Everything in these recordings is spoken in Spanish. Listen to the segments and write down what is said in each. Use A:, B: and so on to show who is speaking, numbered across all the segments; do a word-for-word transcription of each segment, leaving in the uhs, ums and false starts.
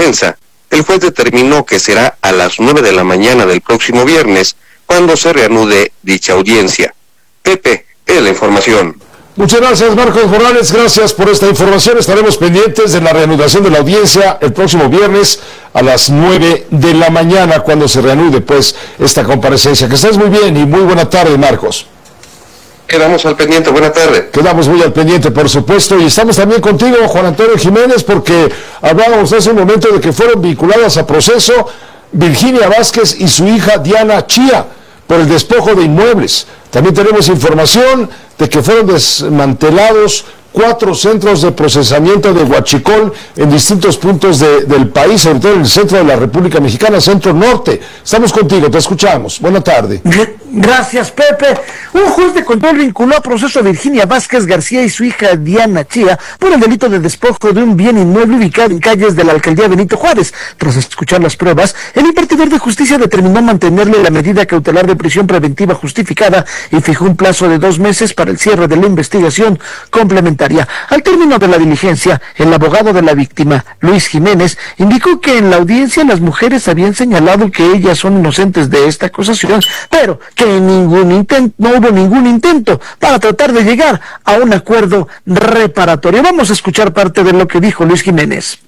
A: defensa, el juez determinó que será a las nueve de la mañana del próximo viernes cuando se reanude dicha audiencia. Pepe, es la información.
B: Muchas gracias, Marcos Morales, gracias por esta información. Estaremos pendientes de la reanudación de la audiencia el próximo viernes a las nueve de la mañana, cuando se reanude pues esta comparecencia. Que estés muy bien y muy buena tarde, Marcos.
A: Quedamos al pendiente, buena tarde.
B: Quedamos muy al pendiente, por supuesto, y estamos también contigo, Juan Antonio Jiménez, porque hablábamos hace un momento de que fueron vinculadas a proceso Virginia Vázquez y su hija Diana Chía por el despojo de inmuebles. También tenemos información de que fueron desmantelados cuatro centros de procesamiento de huachicol en distintos puntos de, del país, sobre todo en el centro de la República Mexicana, centro norte. Estamos contigo, te escuchamos. Buena tarde.
C: Gracias, Pepe. Un juez de control vinculó a proceso a Virginia Vázquez García y su hija Diana Chía por el delito de despojo de un bien inmueble ubicado en calles de la alcaldía Benito Juárez. Tras escuchar las pruebas, el impartidor de justicia determinó mantenerle la medida cautelar de prisión preventiva justificada y fijó un plazo de dos meses para el cierre de la investigación complementaria. Al término de la diligencia, el abogado de la víctima, Luis Jiménez, indicó que en la audiencia las mujeres habían señalado que ellas son inocentes de esta acusación, pero que ningún intento, no hubo ningún intento para tratar de llegar a un acuerdo reparatorio. Vamos a escuchar parte de lo que dijo Luis Jiménez.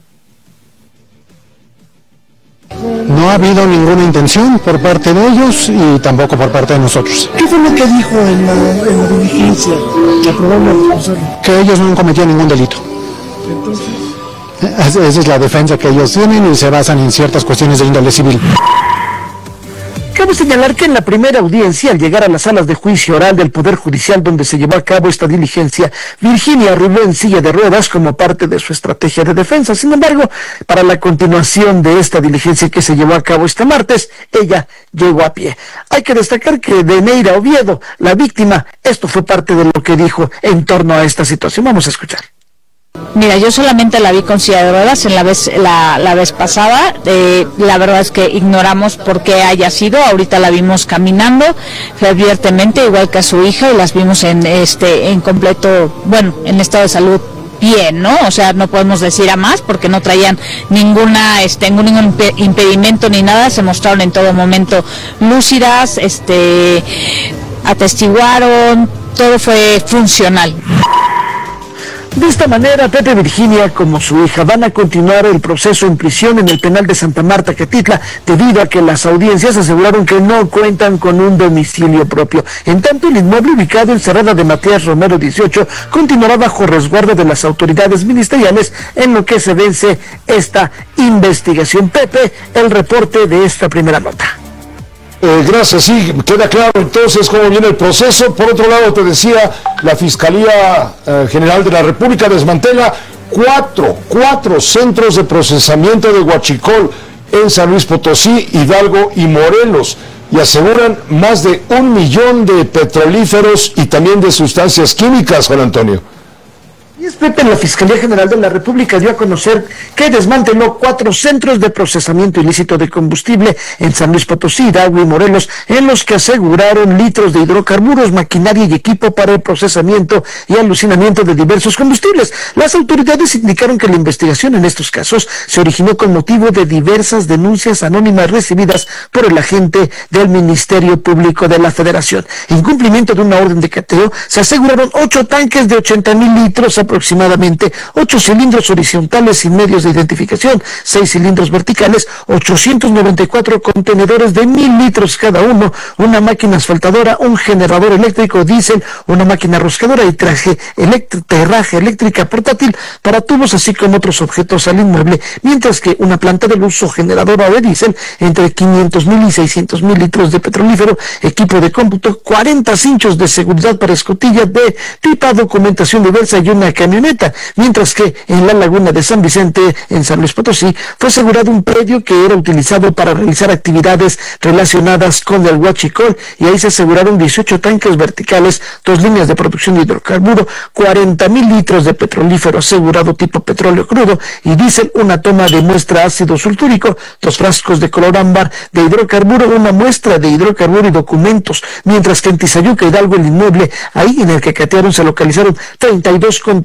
D: No ha habido ninguna intención por parte de ellos y tampoco por parte de nosotros.
C: ¿Qué fue lo que dijo en la, en la diligencia? La probable responsable.
D: Que ellos no han cometido ningún delito. Entonces, esa es la defensa que ellos tienen y se basan en ciertas cuestiones de índole civil.
C: Cabe señalar que en la primera audiencia, al llegar a las salas de juicio oral del Poder Judicial donde se llevó a cabo esta diligencia, Virginia arribó en silla de ruedas como parte de su estrategia de defensa. Sin embargo, para la continuación de esta diligencia que se llevó a cabo este martes, ella llegó a pie. Hay que destacar que Deneira Oviedo, la víctima, esto fue parte de lo que dijo en torno a esta situación. Vamos a escuchar.
E: Mira, yo solamente la vi con silla de ruedas en la vez la, la vez pasada. Eh, la verdad es que ignoramos por qué haya sido. Ahorita la vimos caminando abiertamente, igual que a su hija, y las vimos en este en completo, bueno, en estado de salud bien, ¿no? O sea, no podemos decir a más porque no traían ninguna, este, ningún impedimento ni nada. Se mostraron en todo momento lúcidas, este, atestiguaron, todo fue funcional.
C: De esta manera, Pepe, Virginia, como su hija, van a continuar el proceso en prisión en el penal de Santa Marta, Catitla, debido a que las audiencias aseguraron que no cuentan con un domicilio propio. En tanto, el inmueble ubicado en Cerrada de Matías Romero dieciocho continuará bajo resguardo de las autoridades ministeriales en lo que se vence esta investigación. Pepe, el reporte de esta primera nota.
B: Eh, gracias, sí, queda claro entonces cómo viene el proceso. Por otro lado, te decía, la Fiscalía eh, General de la República desmantela cuatro, cuatro centros de procesamiento de huachicol en San Luis Potosí, Hidalgo y Morelos, y aseguran más de un millón de petrolíferos y también de sustancias químicas, Juan Antonio.
C: Y es Pepe, la Fiscalía General de la República dio a conocer que desmanteló cuatro centros de procesamiento ilícito de combustible en San Luis Potosí, Hidalgo y Morelos, en los que aseguraron litros de hidrocarburos, maquinaria y equipo para el procesamiento y alucinamiento de diversos combustibles. Las autoridades indicaron que la investigación en estos casos se originó con motivo de diversas denuncias anónimas recibidas por el agente del Ministerio Público de la Federación. En cumplimiento de una orden de cateo, se aseguraron ocho tanques de ochenta mil litros aproximadamente, ocho cilindros horizontales sin medios de identificación, seis cilindros verticales, ochocientos noventa y cuatro contenedores de mil litros cada uno, una máquina asfaltadora, un generador eléctrico diésel, una máquina roscadora y traje eléctrica, terraje eléctrica portátil para tubos, así como otros objetos al inmueble, mientras que una planta de luz o generadora de diésel, entre quinientos mil y seiscientos mil litros de petrolífero, equipo de cómputo, cuarenta cinchos de seguridad para escotillas de pipa, documentación diversa y una camioneta, mientras que en la laguna de San Vicente, en San Luis Potosí, fue asegurado un predio que era utilizado para realizar actividades relacionadas con el huachicol, y ahí se aseguraron dieciocho tanques verticales, dos líneas de producción de hidrocarburo, cuarenta mil litros de petrolífero asegurado tipo petróleo crudo y diésel, una toma de muestra ácido sulfúrico, dos frascos de color ámbar de hidrocarburo, una muestra de hidrocarburo y documentos, mientras que en Tizayuca, Hidalgo, el inmueble ahí en el que catearon se localizaron treinta y dos contenedores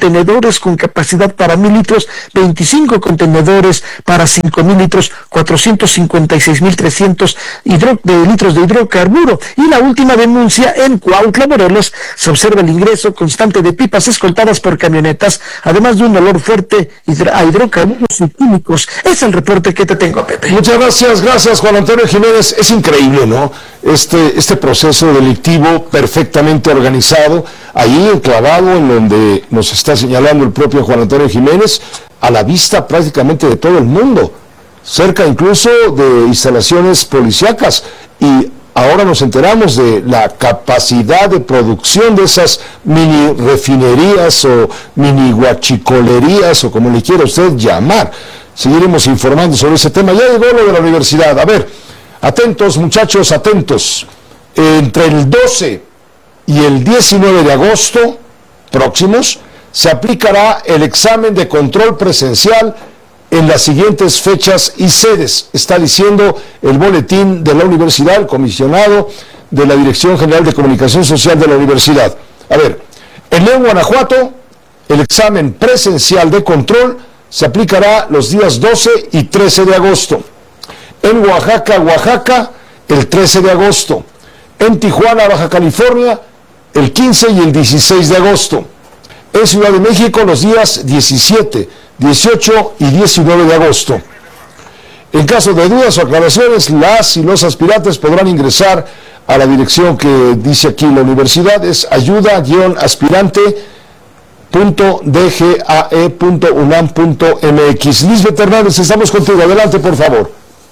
C: contenedores con capacidad para mil litros, veinticinco contenedores para cinco mil litros, cuatrocientos cincuenta y seis mil trescientos hidro, de litros de hidrocarburo. Y la última denuncia, en Cuautla, Morelos, se observa el ingreso constante de pipas escoltadas por camionetas, además de un olor fuerte a hidrocarburos y químicos. Es el reporte que te tengo, Pepe.
B: Muchas gracias, gracias Juan Antonio Jiménez. Es increíble, ¿no? Este, este proceso delictivo perfectamente organizado, ahí enclavado en donde nos está señalando el propio Juan Antonio Jiménez, a la vista prácticamente de todo el mundo, cerca incluso de instalaciones policíacas, y ahora nos enteramos de la capacidad de producción de esas mini refinerías o mini guachicolerías o como le quiera usted llamar. Seguiremos informando sobre ese tema. Ya llegó lo de la universidad. A ver, atentos muchachos, atentos. Entre el doce y el diecinueve de agosto próximos se aplicará el examen de control presencial en las siguientes fechas y sedes. Está diciendo el boletín de la universidad, el comisionado de la Dirección General de Comunicación Social de la universidad. A ver, en León, Guanajuato, el examen presencial de control se aplicará los días doce y trece de agosto. En Oaxaca, Oaxaca, el trece de agosto. En Tijuana, Baja California, el quince y el dieciséis de agosto. En Ciudad de México, los días diecisiete, dieciocho y diecinueve de agosto. En caso de dudas o aclaraciones, las y los aspirantes podrán ingresar a la dirección que dice aquí la universidad, es ayuda-aspirante punto d g a e punto u n a m punto m x. Lisbeth Hernández, estamos contigo. Adelante, por favor.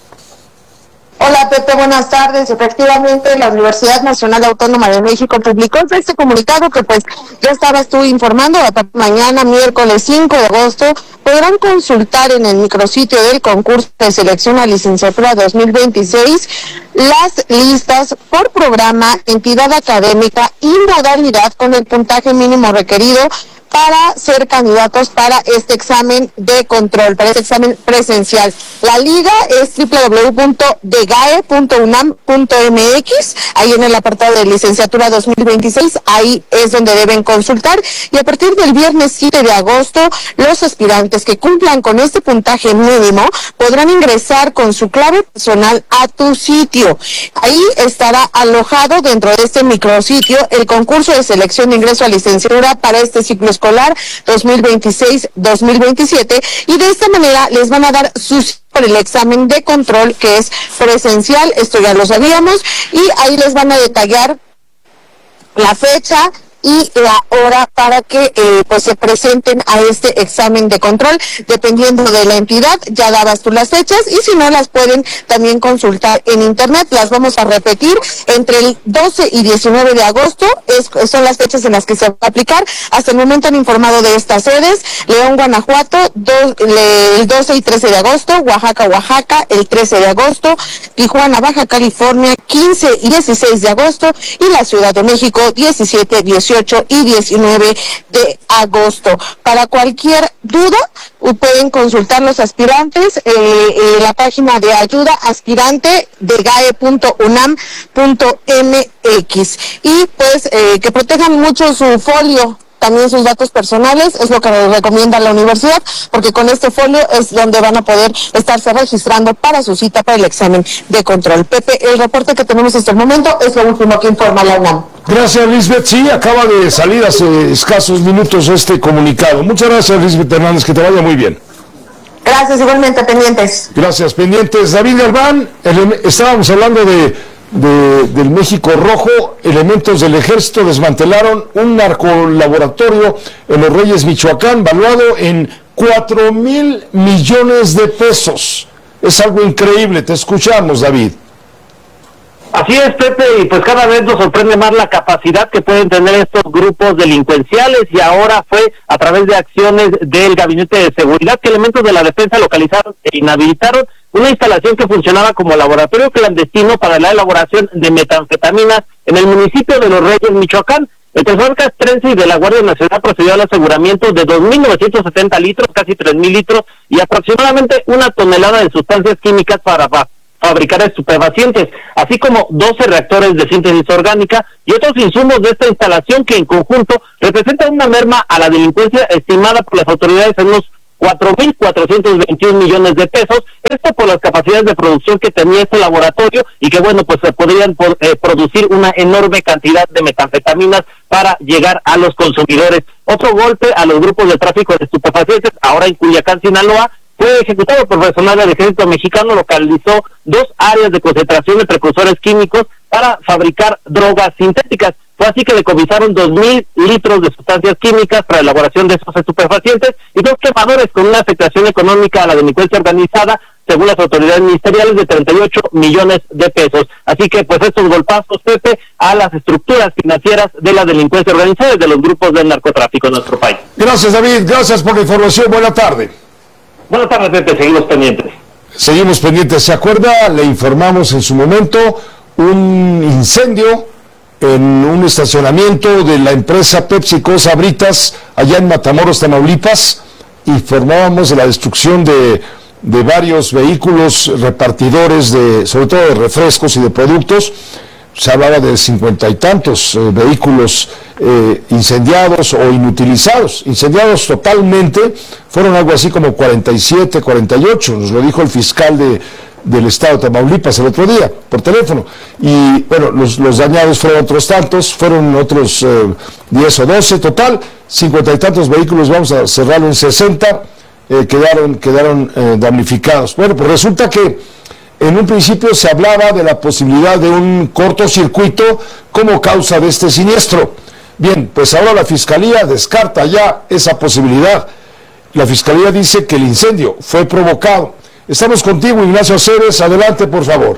F: Hola, Pepe, buenas tardes. Efectivamente, la Universidad Nacional Autónoma de México publicó este comunicado que pues ya estabas tú informando. Mañana, miércoles cinco de agosto, podrán consultar en el micrositio del concurso de selección a licenciatura dos mil veintiséis las listas por programa, entidad académica y modalidad con el puntaje mínimo requerido para ser candidatos para este examen de control, para este examen presencial. La liga es doble u doble u doble u punto d g a e punto u n a m punto m x, ahí en el apartado de licenciatura dos mil veintiséis, ahí es donde deben consultar, y a partir del viernes siete de agosto, los aspirantes que cumplan con este puntaje mínimo podrán ingresar con su clave personal a tu sitio. Ahí estará alojado dentro de este micrositio el concurso de selección de ingreso a licenciatura para este ciclo escolar dos mil veintiséis dos mil veintisiete, y de esta manera les van a dar sus por el examen de control que es presencial, esto ya lo sabíamos, y ahí les van a detallar la fecha y la hora para que eh, pues se presenten a este examen de control, dependiendo de la entidad. Ya dabas tú las fechas, y si no, las pueden también consultar en internet. Las vamos a repetir: entre el doce y diecinueve de agosto es, son las fechas en las que se va a aplicar. Hasta el momento han informado de estas sedes: León, Guanajuato, do, le, el doce y trece de agosto, Oaxaca, Oaxaca, el trece de agosto, Tijuana, Baja California, quince y dieciséis de agosto, y la Ciudad de México, diecisiete, dieciocho y diecinueve de agosto. Para cualquier duda, pueden consultar los aspirantes eh, eh, la página de ayuda aspirante de g a e punto u n a m punto m x, y pues eh, que protejan mucho su folio, también sus datos personales, es lo que recomienda la universidad, porque con este folio es donde van a poder estarse registrando para su cita para el examen de control. Pepe, el reporte que tenemos hasta el momento es lo último que informa la UNAM.
B: Gracias, Lisbeth. Sí, acaba de salir hace escasos minutos este comunicado. Muchas gracias, Lisbeth Hernández, que te vaya muy bien.
F: Gracias, igualmente, pendientes.
B: Gracias, pendientes. David Galván, el, estábamos hablando de De, del México Rojo. Elementos del ejército desmantelaron un narcolaboratorio en Los Reyes, Michoacán, valuado en cuatro mil millones de pesos. Es algo increíble. Te escuchamos, David.
G: Así es, Pepe, y pues cada vez nos sorprende más la capacidad que pueden tener estos grupos delincuenciales, y ahora fue a través de acciones del Gabinete de Seguridad que elementos de la defensa localizaron e inhabilitaron una instalación que funcionaba como laboratorio clandestino para la elaboración de metanfetaminas en el municipio de Los Reyes, Michoacán. El Tesorero Castrense y de la Guardia Nacional procedió al aseguramiento de dos mil novecientos setenta litros, casi tres mil litros, y aproximadamente una tonelada de sustancias químicas para fabricar estupefacientes, así como doce reactores de síntesis orgánica y otros insumos de esta instalación que en conjunto representan una merma a la delincuencia estimada por las autoridades en unos cuatro mil cuatrocientos veintiún millones de pesos, esto por las capacidades de producción que tenía este laboratorio y que bueno, pues se podrían por, eh, producir una enorme cantidad de metanfetaminas para llegar a los consumidores. Otro golpe a los grupos de tráfico de estupefacientes, ahora en Culiacán, Sinaloa, fue ejecutado por personal del ejército mexicano, localizó dos áreas de concentración de precursores químicos para fabricar drogas sintéticas. Fue así que decomisaron dos mil litros de sustancias químicas para elaboración de esos estupefacientes y dos quemadores con una afectación económica a la delincuencia organizada, según las autoridades ministeriales, de treinta y ocho millones de pesos. Así que pues estos golpazos, Pepe, a las estructuras financieras de la delincuencia organizada y de los grupos del narcotráfico en nuestro país.
B: Gracias, David, gracias por la información, buena tarde.
G: Buenas tardes, Pepe, seguimos pendientes.
B: Seguimos pendientes, ¿se acuerda? Le informamos en su momento un incendio en un estacionamiento de la empresa PepsiCo Sabritas, allá en Matamoros, Tamaulipas, informábamos de la destrucción de, de varios vehículos repartidores, de, sobre todo de refrescos y de productos. Se hablaba de cincuenta y tantos eh, vehículos eh, incendiados o inutilizados, incendiados totalmente, fueron algo así como cuarenta y siete, cuarenta y ocho, nos lo dijo el fiscal de del estado de Tamaulipas el otro día, por teléfono, y bueno, los, los dañados fueron otros tantos, fueron otros eh, diez o doce, total, cincuenta y tantos vehículos, vamos a cerrarlo en sesenta, eh, quedaron, quedaron eh, damnificados. Bueno, pues resulta que en un principio se hablaba de la posibilidad de un cortocircuito como causa de este siniestro. Bien, pues ahora la Fiscalía descarta ya esa posibilidad. La Fiscalía dice que el incendio fue provocado. Estamos contigo, Ignacio Aceves, adelante, por favor.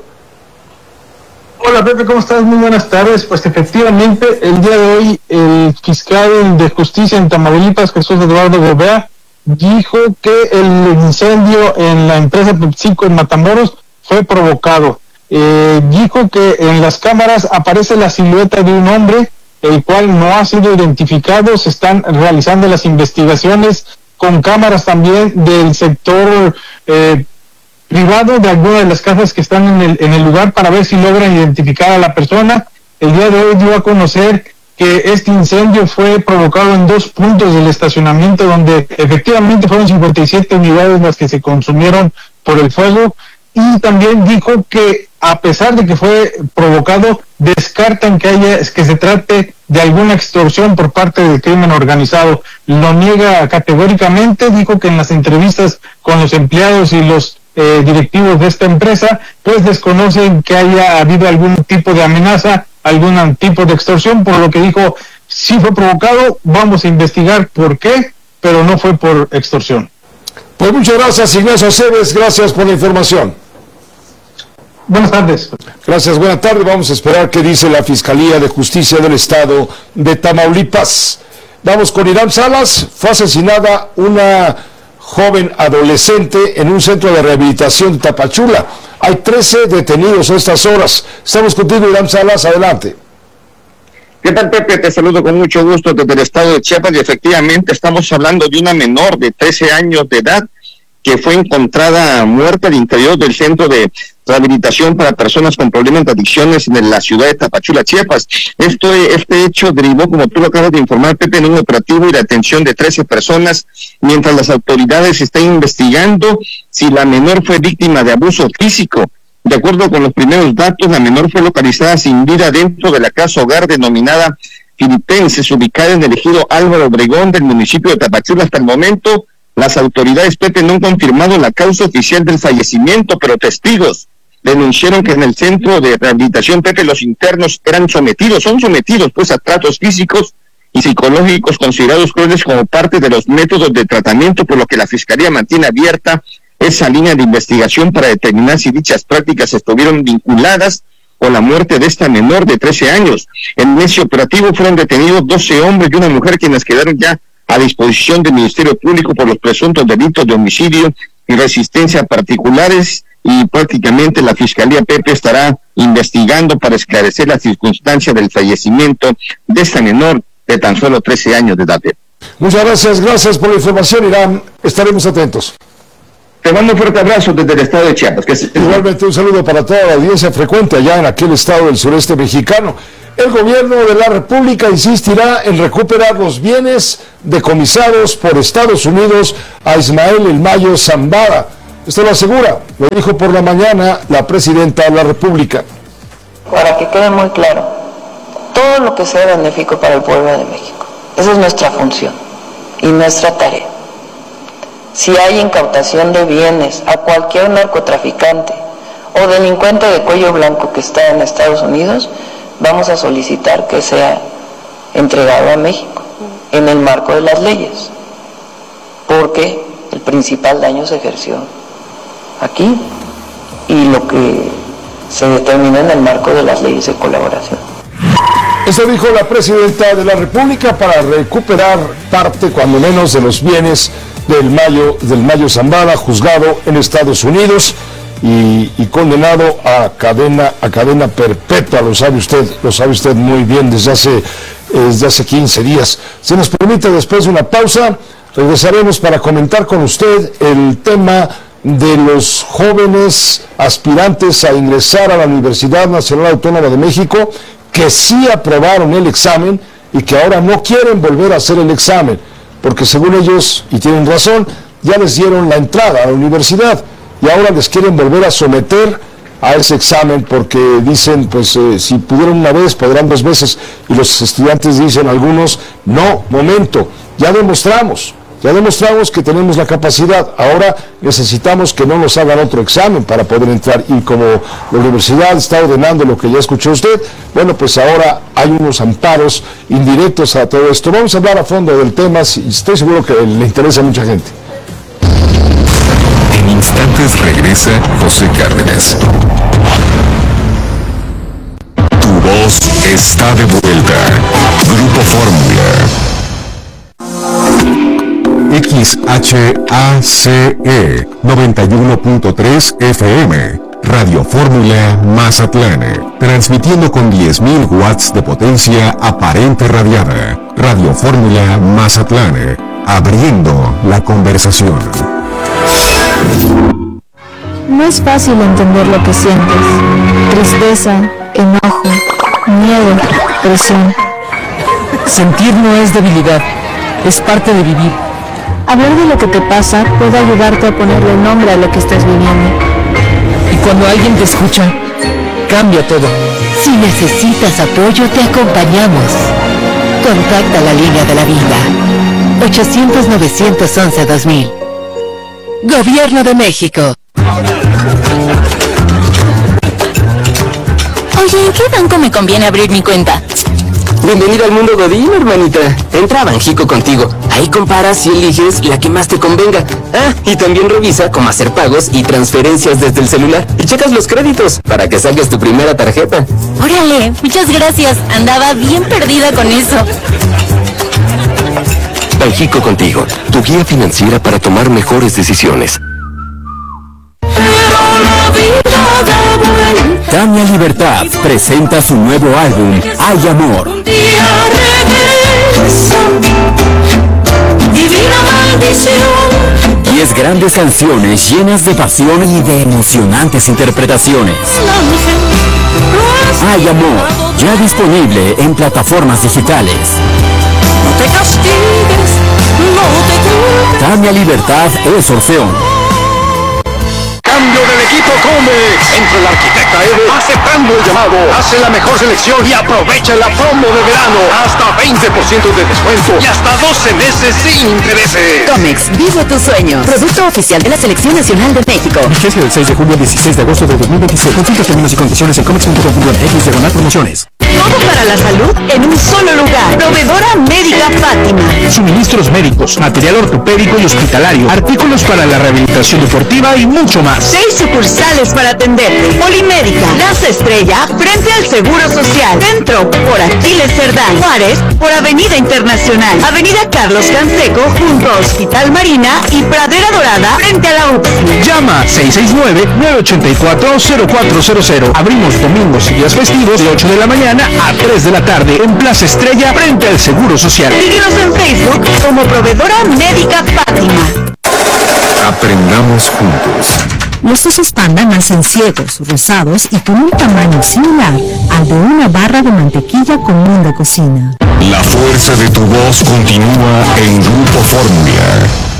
H: Hola, Pepe, ¿cómo estás? Muy buenas tardes. Pues efectivamente, el día de hoy, el fiscal de justicia en Tamaulipas, Jesús Eduardo Gobea, dijo que el incendio en la empresa PepsiCo en Matamoros fue provocado. Eh, dijo que en las cámaras aparece la silueta de un hombre, el cual no ha sido identificado. Se están realizando las investigaciones con cámaras también del sector eh, privado de alguna de las casas que están en el, en el lugar para ver si logran identificar a la persona. El día de hoy dio a conocer que este incendio fue provocado en dos puntos del estacionamiento donde efectivamente fueron cincuenta y siete unidades las que se consumieron por el fuego, y también dijo que a pesar de que fue provocado, descartan que haya que se trate de alguna extorsión por parte del crimen organizado. Lo niega categóricamente, dijo que en las entrevistas con los empleados y los eh, directivos de esta empresa, pues desconocen que haya habido algún tipo de amenaza, algún tipo de extorsión, por lo que dijo, sí fue provocado, vamos a investigar por qué, pero no fue por extorsión.
B: Pues muchas gracias, Ignacio Aceves, gracias por la información.
H: Buenas tardes.
B: Gracias, buenas tardes. Vamos a esperar qué dice la Fiscalía de Justicia del Estado de Tamaulipas. Vamos con Irán Salas. Fue asesinada una joven adolescente en un centro de rehabilitación de Tapachula. Hay trece detenidos a estas horas. Estamos contigo, Irán Salas, adelante.
I: ¿Qué tal, Pepe? Te saludo con mucho gusto desde el estado de Chiapas y efectivamente estamos hablando de una menor de trece años de edad que fue encontrada muerta al interior del centro de rehabilitación para personas con problemas de adicciones en la ciudad de Tapachula, Chiapas. Esto, este hecho derivó, como tú lo acabas de informar, Pepe, en un operativo y la detención de trece personas, mientras las autoridades están investigando si la menor fue víctima de abuso físico. De acuerdo con los primeros datos, la menor fue localizada sin vida dentro de la casa hogar denominada Filipenses, ubicada en el ejido Álvaro Obregón del municipio de Tapachula. Hasta el momento, las autoridades, Pepe, no han confirmado la causa oficial del fallecimiento, pero testigos denunciaron que en el centro de rehabilitación, Pepe, los internos eran sometidos, son sometidos pues a tratos físicos y psicológicos considerados crueles como parte de los métodos de tratamiento, por lo que la Fiscalía mantiene abierta esa línea de investigación para determinar si dichas prácticas estuvieron vinculadas con la muerte de esta menor de trece años. En ese operativo fueron detenidos doce hombres y una mujer, quienes quedaron ya a disposición del Ministerio Público por los presuntos delitos de homicidio y resistencia a particulares, y prácticamente la Fiscalía, Pepe, estará investigando para esclarecer las circunstancias del fallecimiento de esta menor de tan solo trece años de edad.
B: Muchas gracias, gracias por la información, Irán. Estaremos atentos.
I: Te mando un fuerte abrazo desde el estado de Chiapas. Que se...
B: Igualmente un saludo para toda la audiencia frecuente allá en aquel estado del sureste mexicano. El gobierno de la República insistirá en recuperar los bienes decomisados por Estados Unidos a Ismael El Mayo Zambada. Esto lo asegura, lo dijo por la mañana la presidenta de la República.
J: Para que quede muy claro, todo lo que sea benéfico para el pueblo de México, esa es nuestra función y nuestra tarea. Si hay incautación de bienes a cualquier narcotraficante o delincuente de cuello blanco que está en Estados Unidos, vamos a solicitar que sea entregado a México en el marco de las leyes, porque el principal daño se ejerció aquí y lo que se determina en el marco de las leyes de colaboración.
B: Eso dijo la presidenta de la República para recuperar parte, cuando menos, de los bienes del Mayo, del Mayo Zambada, juzgado en Estados Unidos y, y condenado a cadena, a cadena perpetua, lo sabe usted, lo sabe usted muy bien desde hace, eh, desde hace quince días. Si nos permite, después de una pausa, regresaremos para comentar con usted el tema de los jóvenes aspirantes a ingresar a la Universidad Nacional Autónoma de México que sí aprobaron el examen y que ahora no quieren volver a hacer el examen, porque según ellos, y tienen razón, ya les dieron la entrada a la universidad y ahora les quieren volver a someter a ese examen porque dicen, pues eh, si pudieron una vez, podrán dos veces, y los estudiantes dicen, algunos, no, momento, ya demostramos, ya demostramos que tenemos la capacidad, ahora necesitamos que no nos hagan otro examen para poder entrar, y como la universidad está ordenando lo que ya escuchó usted, bueno, pues ahora hay unos amparos indirectos a todo esto. Vamos a hablar a fondo del tema, y estoy seguro que le interesa a mucha gente.
K: En instantes regresa José Cárdenas. Tu voz está de vuelta. Grupo Fórmula. X H A C E noventa y uno punto tres F M, Radio Fórmula Mazatlán, transmitiendo con diez mil watts de potencia aparente radiada. Radio Fórmula Mazatlán, abriendo la conversación.
L: No es fácil entender lo que sientes: tristeza, enojo, miedo, presión.
M: Sentir no es debilidad, es parte de vivir.
L: Hablar de lo que te pasa puede ayudarte a ponerle nombre a lo que estás viviendo.
M: Y cuando alguien te escucha, cambia todo.
N: Si necesitas apoyo, te acompañamos. Contacta la línea de la vida. ochocientos, novecientos once, dos mil. Gobierno de México.
O: Oye, ¿en qué banco me conviene abrir mi cuenta?
P: Bienvenida al mundo Godín, hermanita. Entra a Banjico contigo. Ahí comparas y eliges la que más te convenga. Ah, y también revisa cómo hacer pagos y transferencias desde el celular. Y checas los créditos para que saques tu primera tarjeta.
O: Órale, muchas gracias. Andaba bien perdida con eso.
K: Banjico contigo, tu guía financiera para tomar mejores decisiones.
Q: Tania Libertad presenta su nuevo álbum, Hay Amor. Diez grandes canciones llenas de pasión y de emocionantes interpretaciones. Hay Amor, ya disponible en plataformas digitales.
R: No te castigues, no te culpes.
Q: Tania Libertad es Orfeón.
S: Cambio del equipo Comex. Entra el arquitecta Eve aceptando el llamado. Hace la mejor selección y aprovecha la promo de verano. Hasta veinte por ciento de descuento y hasta doce meses sin intereses.
N: Comex, vive tu sueño. Producto oficial de la Selección Nacional de México.
Q: Vigencia del seis de julio al dieciséis de agosto de dos mil veintiséis. Consulta términos y condiciones en comex punto com punto m x diagonal promociones.
N: Todo para la salud en un solo lugar. Proveedora Médica Fátima.
Q: Suministros médicos, material ortopédico y hospitalario, artículos para la rehabilitación deportiva y mucho más.
N: Seis sucursales para atenderte. Polimédica, Plaza Estrella, frente al Seguro Social. Centro, por Aquiles Cerdán. Juárez, por Avenida Internacional. Avenida Carlos Canseco, junto a Hospital Marina y Pradera Dorada, frente a la U P S I.
Q: Llama seis seis nueve, nueve ocho cuatro, cero cuatro cero cero. Abrimos domingos y días festivos de ocho de la mañana a tres de la tarde en Plaza Estrella, frente al Seguro Social.
N: Síguenos en Facebook como Proveedora Médica Fátima.
K: Aprendamos juntos.
T: Los osos panda nacen ciegos, rosados y con un tamaño similar al de una barra de mantequilla común de cocina.
K: La fuerza de tu voz continúa en Grupo Fórmula.